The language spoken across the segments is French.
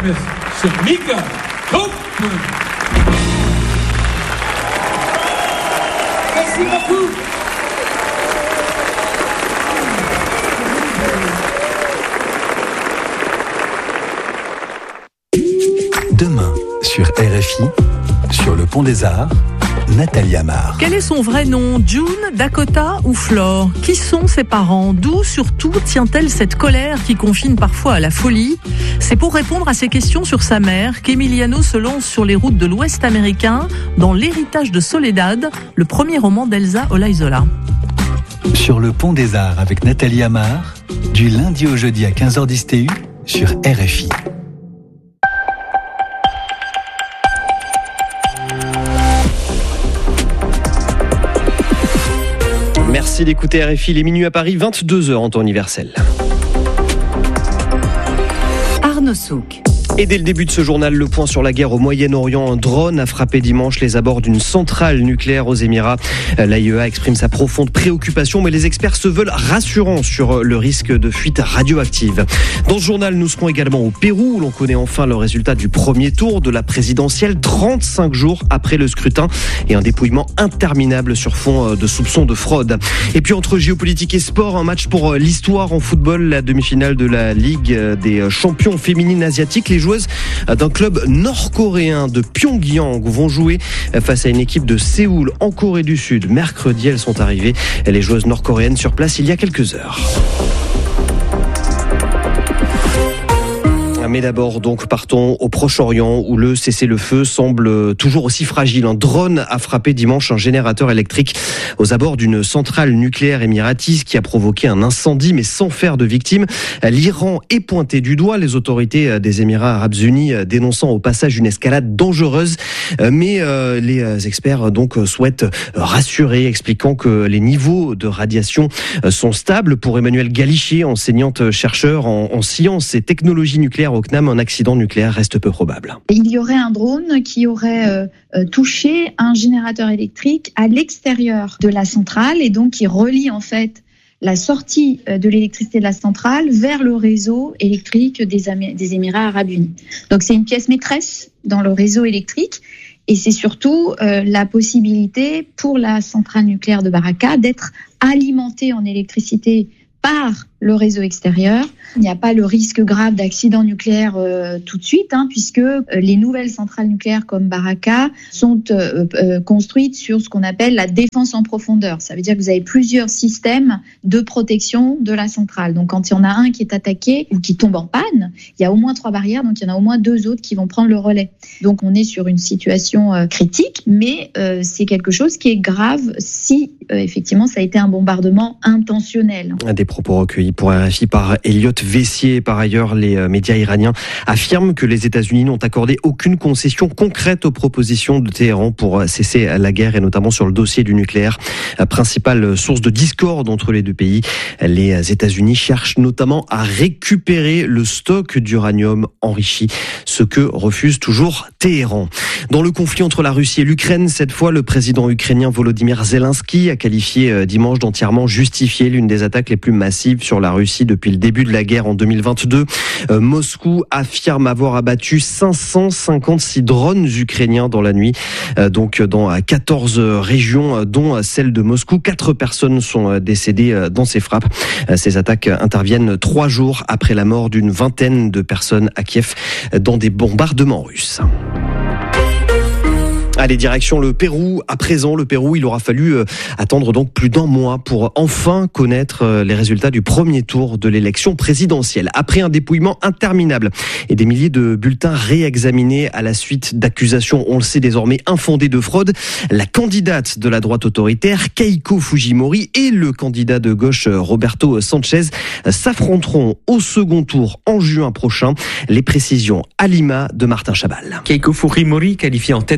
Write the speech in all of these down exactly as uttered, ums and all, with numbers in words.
Miss Shamika Copeland. Merci beaucoup. Demain, sur R F I, sur le Pont des Arts, Nathalie Amar. Quel est son vrai nom? June, Dakota ou Flore? Qui sont ses parents? D'où surtout tient-elle cette colère qui confine parfois à la folie? C'est pour répondre à ces questions sur sa mère qu'Emiliano se lance sur les routes de l'Ouest américain dans L'héritage de Soledad, le premier roman d'Elsa Olaizola. Sur le Pont des Arts avec Nathalie Amar, du lundi au jeudi à quinze heures dix T U sur R F I. Merci d'écouter R F I, les minuit à Paris, vingt-deux heures en temps universel. Arnaud Souk. Et dès le début de ce journal, le point sur la guerre au Moyen-Orient. Un drone a frappé dimanche les abords d'une centrale nucléaire aux Émirats. L'A I E A exprime sa profonde préoccupation, mais les experts se veulent rassurants sur le risque de fuite radioactive. Dans ce journal, nous serons également au Pérou, où l'on connaît enfin le résultat du premier tour de la présidentielle, trente-cinq jours après le scrutin, et un dépouillement interminable sur fond de soupçons de fraude. Et puis entre géopolitique et sport, un match pour l'histoire en football, la demi-finale de la Ligue des champions féminines asiatiques. Les joueuses d'un club nord-coréen de Pyongyang vont jouer face à une équipe de Séoul en Corée du Sud. Mercredi, elles sont arrivées, les joueuses nord-coréennes, sur place il y a quelques heures. Mais d'abord, donc, partons au Proche-Orient où le cessez-le-feu semble toujours aussi fragile. Un drone a frappé dimanche un générateur électrique aux abords d'une centrale nucléaire émiratise qui a provoqué un incendie, mais sans faire de victimes. L'Iran est pointé du doigt, les autorités des Émirats arabes unis dénonçant au passage une escalade dangereuse. Mais les experts donc souhaitent rassurer, expliquant que les niveaux de radiation sont stables. Pour Emmanuelle Galichier, enseignante-chercheur en, en sciences et technologies nucléaires au C N A M, un accident nucléaire reste peu probable. Il y aurait un drone qui aurait euh, touché un générateur électrique à l'extérieur de la centrale et donc qui relie en fait la sortie de l'électricité de la centrale vers le réseau électrique des, Am- des Émirats arabes unis. Donc c'est une pièce maîtresse dans le réseau électrique et c'est surtout euh, la possibilité pour la centrale nucléaire de Baraka d'être alimentée en électricité par le réseau extérieur. Il n'y a pas le risque grave d'accident nucléaire euh, tout de suite, hein, puisque euh, les nouvelles centrales nucléaires comme Baraka sont euh, euh, construites sur ce qu'on appelle la défense en profondeur. Ça veut dire que vous avez plusieurs systèmes de protection de la centrale. Donc quand il y en a un qui est attaqué ou qui tombe en panne, il y a au moins trois barrières, donc il y en a au moins deux autres qui vont prendre le relais. Donc on est sur une situation euh, critique, mais euh, c'est quelque chose qui est grave si euh, effectivement ça a été un bombardement intentionnel. Des propos recueillis pour R F I par Elliot Vessier. Par ailleurs, les médias iraniens affirment que les États-Unis n'ont accordé aucune concession concrète aux propositions de Téhéran pour cesser la guerre, et notamment sur le dossier du nucléaire. Principale source de discorde entre les deux pays, les États-Unis cherchent notamment à récupérer le stock d'uranium enrichi, ce que refuse toujours Téhéran. Dans le conflit entre la Russie et l'Ukraine, cette fois, le président ukrainien Volodymyr Zelensky a qualifié dimanche d'entièrement justifié l'une des attaques les plus massives sur la Russie depuis le début de la guerre en deux mille vingt-deux. Euh, Moscou affirme avoir abattu cinq cent cinquante-six drones ukrainiens dans la nuit, euh, donc dans quatorze régions, dont celle de Moscou. Quatre personnes sont décédées dans ces frappes. Euh, ces attaques interviennent trois jours après la mort d'une vingtaine de personnes à Kiev dans des bombardements russes. Allez, direction le Pérou. À présent, le Pérou, il aura fallu attendre donc plus d'un mois pour enfin connaître les résultats du premier tour de l'élection présidentielle. Après un dépouillement interminable et des milliers de bulletins réexaminés à la suite d'accusations, on le sait désormais, infondées de fraude, la candidate de la droite autoritaire, Keiko Fujimori, et le candidat de gauche, Roberto Sanchez, s'affronteront au second tour en juin prochain. Les précisions à Lima de Martin Chabal. Keiko Fujimori, qualifiée en tête avec dix-sept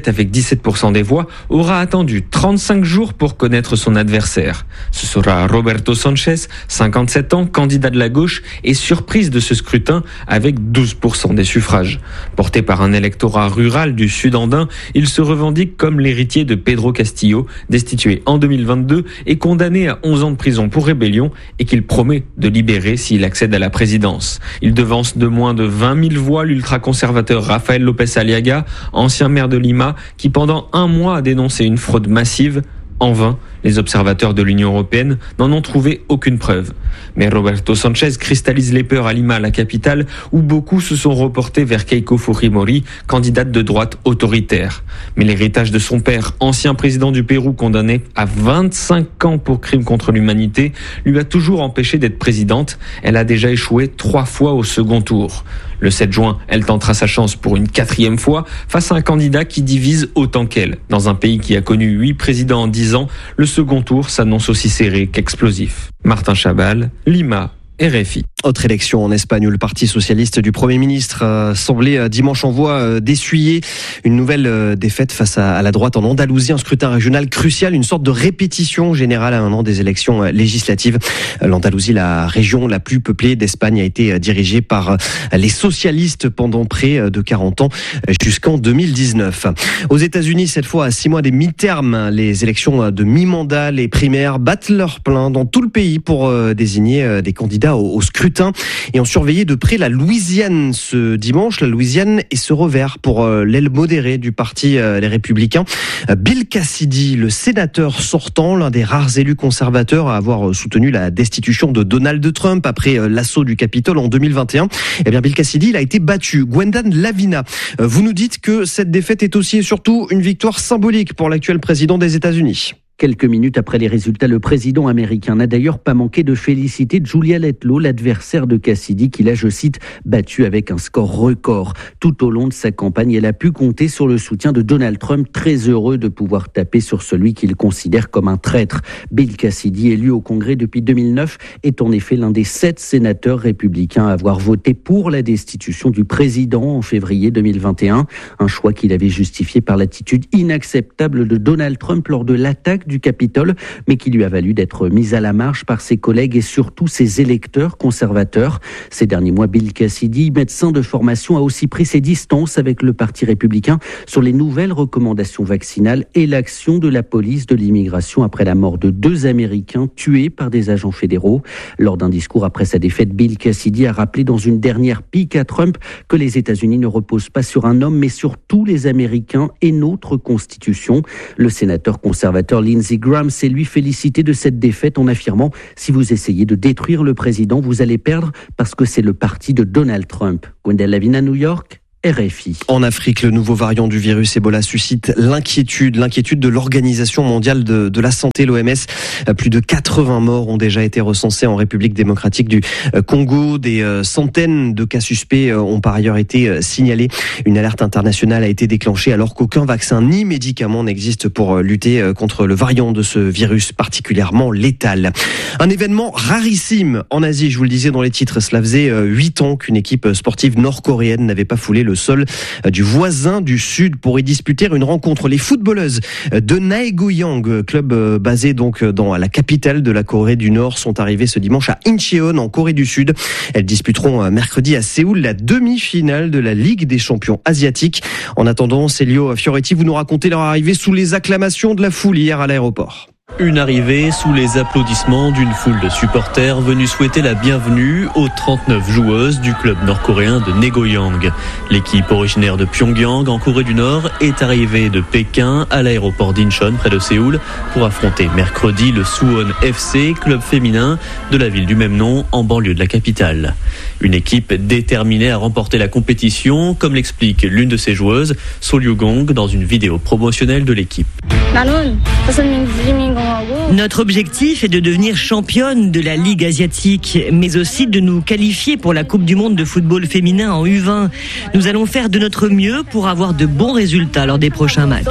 dix-sept pour cent des voix, aura attendu trente-cinq jours pour connaître son adversaire. Ce sera Roberto Sanchez, cinquante-sept ans, candidat de la gauche, et surprise de ce scrutin avec douze pour cent des suffrages. Porté par un électorat rural du sud andin, il se revendique comme l'héritier de Pedro Castillo, destitué en deux mille vingt-deux et condamné à onze ans de prison pour rébellion, et qu'il promet de libérer s'il accède à la présidence. Il devance de moins de vingt mille voix l'ultra-conservateur Rafael López Aliaga, ancien maire de Lima, qui pendant un mois a dénoncé une fraude massive. En vain, les observateurs de l'Union européenne n'en ont trouvé aucune preuve. Mais Roberto Sanchez cristallise les peurs à Lima, la capitale, où beaucoup se sont reportés vers Keiko Fujimori, candidate de droite autoritaire. Mais l'héritage de son père, ancien président du Pérou condamné à vingt-cinq ans pour crimes contre l'humanité, lui a toujours empêché d'être présidente. Elle a déjà échoué trois fois au second tour. Le sept juin, elle tentera sa chance pour une quatrième fois face à un candidat qui divise autant qu'elle. Dans un pays qui a connu huit présidents en dix ans, le second tour s'annonce aussi serré qu'explosif. Martin Chabal, Lima, R F I. Autre élection en Espagne où le Parti socialiste du Premier ministre euh, semblait euh, dimanche en voie euh, d'essuyer une nouvelle euh, défaite face à, à la droite en Andalousie, un scrutin régional crucial, une sorte de répétition générale à un an des élections euh, législatives. Euh, L'Andalousie, la région la plus peuplée d'Espagne, a été euh, dirigée par euh, les socialistes pendant près euh, de quarante ans euh, jusqu'en deux mille dix-neuf. Aux États-Unis, cette fois à six mois des mi-termes, les élections euh, de mi-mandat, les primaires battent leur plein dans tout le pays pour euh, désigner euh, des candidats au, au scrutin. Et on surveillait de près la Louisiane ce dimanche. La Louisiane est ce revers pour euh, l'aile modérée du parti euh, Les Républicains. Euh, Bill Cassidy, le sénateur sortant, l'un des rares élus conservateurs à avoir soutenu la destitution de Donald Trump après euh, l'assaut du Capitole en deux mille vingt et un. Eh bien, Bill Cassidy, il a été battu. Gwendan Lavina, euh, vous nous dites que cette défaite est aussi et surtout une victoire symbolique pour l'actuel président des États-Unis. Quelques minutes après les résultats, le président américain n'a d'ailleurs pas manqué de féliciter Julia Letlow, l'adversaire de Cassidy, qu'il a, je cite, battu avec un score record. Tout au long de sa campagne, elle a pu compter sur le soutien de Donald Trump, très heureux de pouvoir taper sur celui qu'il considère comme un traître. Bill Cassidy, élu au Congrès depuis deux mille neuf, est en effet l'un des sept sénateurs républicains à avoir voté pour la destitution du président en février deux mille vingt et un. Un choix qu'il avait justifié par l'attitude inacceptable de Donald Trump lors de l'attaque du Capitole, mais qui lui a valu d'être mis à la marge par ses collègues et surtout ses électeurs conservateurs. Ces derniers mois, Bill Cassidy, médecin de formation, a aussi pris ses distances avec le Parti républicain sur les nouvelles recommandations vaccinales et l'action de la police de l'immigration après la mort de deux Américains tués par des agents fédéraux. Lors d'un discours après sa défaite, Bill Cassidy a rappelé dans une dernière pique à Trump que les États-Unis ne reposent pas sur un homme, mais sur tous les Américains et notre Constitution. Le sénateur conservateur Lindsey Graham s'est lui félicité de cette défaite en affirmant « Si vous essayez de détruire le président, vous allez perdre parce que c'est le parti de Donald Trump ». Gwendan Lavina, New York. R F I. En Afrique, le nouveau variant du virus Ebola suscite l'inquiétude, l'inquiétude de l'Organisation mondiale de, de la santé, l'O M S. Plus de quatre-vingts morts ont déjà été recensés en République démocratique du Congo. Des centaines de cas suspects ont par ailleurs été signalés. Une alerte internationale a été déclenchée alors qu'aucun vaccin ni médicament n'existe pour lutter contre le variant de ce virus particulièrement létal. Un événement rarissime en Asie, je vous le disais dans les titres. Cela faisait huit ans qu'une équipe sportive nord-coréenne n'avait pas foulé le sol du voisin du Sud pour y disputer une rencontre. Les footballeuses de Naegoyang, club basé donc dans la capitale de la Corée du Nord, sont arrivées ce dimanche à Incheon en Corée du Sud. Elles disputeront mercredi à Séoul la demi-finale de la Ligue des champions asiatiques. En attendant, Célio Fioretti, vous nous racontez leur arrivée sous les acclamations de la foule hier à l'aéroport. Une arrivée sous les applaudissements d'une foule de supporters venus souhaiter la bienvenue aux trente-neuf joueuses du club nord-coréen de Naegoyang. L'équipe originaire de Pyongyang en Corée du Nord est arrivée de Pékin à l'aéroport d'Incheon près de Séoul pour affronter mercredi le Suwon F C, club féminin de la ville du même nom en banlieue de la capitale. Une équipe déterminée à remporter la compétition, comme l'explique l'une de ses joueuses, So Ryu-gong, dans une vidéo promotionnelle de l'équipe. Notre objectif est de devenir championne de la Ligue asiatique, mais aussi de nous qualifier pour la Coupe du monde de football féminin en U vingt. Nous allons faire de notre mieux pour avoir de bons résultats lors des prochains matchs.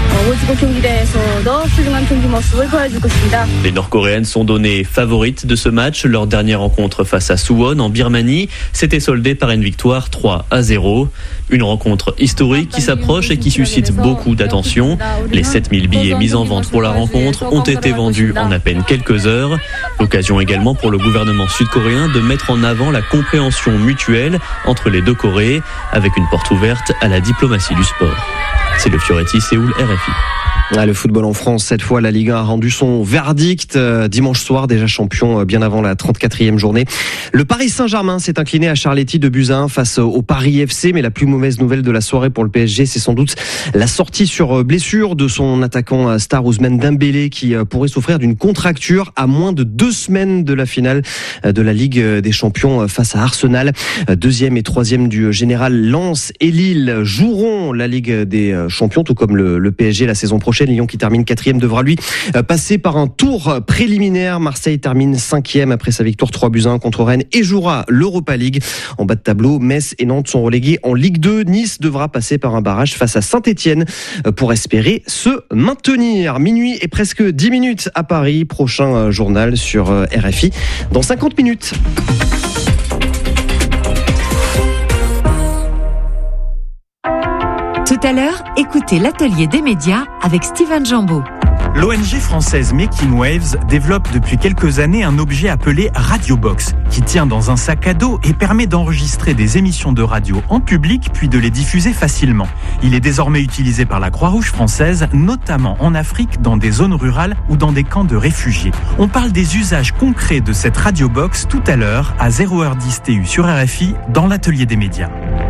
Les Nord-Coréennes sont données favorites de ce match. Leur dernière rencontre face à Suwon en Birmanie s'était soldée par une victoire trois à zéro. Une rencontre historique qui s'approche et qui suscite beaucoup d'attention. Les sept mille billets mis en vente pour la rencontre ont été vendus en à peine quelques heures. L'occasion également pour le gouvernement sud-coréen de mettre en avant la compréhension mutuelle entre les deux Corées, avec une porte ouverte à la diplomatie du sport. C'est le Fioretti, Séoul, R F I. Ah, le football en France, cette fois, la Ligue un a rendu son verdict euh, dimanche soir, déjà champion euh, bien avant la trente-quatrième journée. Le Paris Saint-Germain s'est incliné à Charletti de buts à un face au Paris F C, mais la plus mauvaise nouvelle de la soirée pour le P S G, c'est sans doute la sortie sur blessure de son attaquant euh, star Ousmane Dembélé, qui euh, pourrait souffrir d'une contracture à moins de deux semaines de la finale euh, de la Ligue des Champions euh, face à Arsenal. Euh, deuxième et troisième du général, Lens et Lille joueront la Ligue des euh, Champions, tout comme le, le P S G la saison prochaine. Lyon, qui termine quatrième, devra lui passer par un tour préliminaire. Marseille termine cinquième après sa victoire trois buts à un contre Rennes et jouera l'Europa League. En bas de tableau, Metz et Nantes sont relégués en Ligue deux. Nice devra passer par un barrage face à Saint-Etienne pour espérer se maintenir. Minuit et presque dix minutes à Paris. Prochain journal sur R F I dans cinquante minutes. Tout à l'heure, écoutez l'atelier des médias avec Steven Jambeau. L'O N G française Making Waves développe depuis quelques années un objet appelé Radiobox, qui tient dans un sac à dos et permet d'enregistrer des émissions de radio en public puis de les diffuser facilement. Il est désormais utilisé par la Croix-Rouge française, notamment en Afrique, dans des zones rurales ou dans des camps de réfugiés. On parle des usages concrets de cette Radiobox tout à l'heure à zéro heure dix T U sur R F I dans l'atelier des médias.